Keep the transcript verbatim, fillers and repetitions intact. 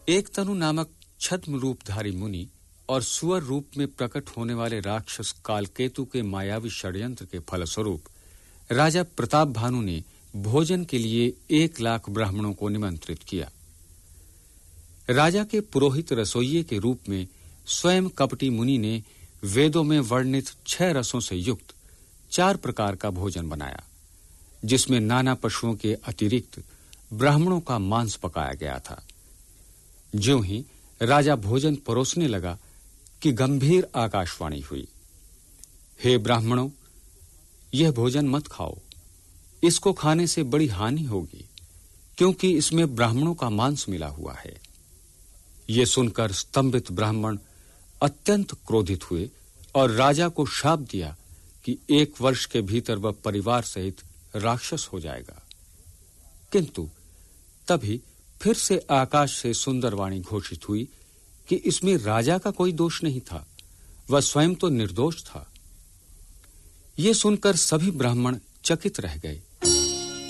एक तनु नामक छद्म रूपधारी मुनि और सुअर रूप में प्रकट होने वाले राक्षस कालकेतु के मायावी षड्यंत्र के फलस्वरूप राजा प्रताप भानु ने भोजन के लिए एक लाख ब्राह्मणों को निमंत्रित किया। राजा के पुरोहित रसोइये के रूप में स्वयं कपटी मुनि ने वेदों में वर्णित छह रसों से युक्त चार प्रकार का भोजन बनाया, जिसमें नाना पशुओं के अतिरिक्त ब्राह्मणों का मांस पकाया गया था। ज्यों ही राजा भोजन परोसने लगा कि गंभीर आकाशवाणी हुई, हे ब्राह्मणों, यह भोजन मत खाओ, इसको खाने से बड़ी हानि होगी, क्योंकि इसमें ब्राह्मणों का मांस मिला हुआ है। यह सुनकर स्तंभित ब्राह्मण अत्यंत क्रोधित हुए और राजा को शाप दिया कि एक वर्ष के भीतर वह परिवार सहित राक्षस हो जाएगा। किंतु तभी फिर से आकाश से सुंदर वाणी घोषित हुई कि इसमें राजा का कोई दोष नहीं था, वह स्वयं तो निर्दोष था। यह सुनकर सभी ब्राह्मण चकित रह गए